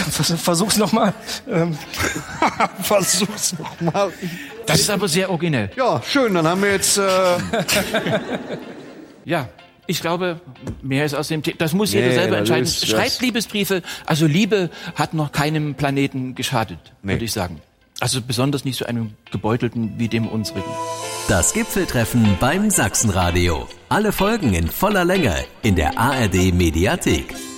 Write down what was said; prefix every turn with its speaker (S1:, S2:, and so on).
S1: versuch's nochmal.
S2: Versuch's nochmal.
S3: Das ist aber sehr originell.
S2: Ja, schön, dann haben wir jetzt...
S3: Ja, ich glaube, mehr ist aus dem Thema. Das muss jeder selber entscheiden. Schreibt Liebesbriefe. Also Liebe hat noch keinem Planeten geschadet, würde ich sagen. Also besonders nicht so einem gebeutelten wie dem unsrigen.
S4: Das Gipfeltreffen beim Sachsenradio. Alle Folgen in voller Länge in der ARD Mediathek.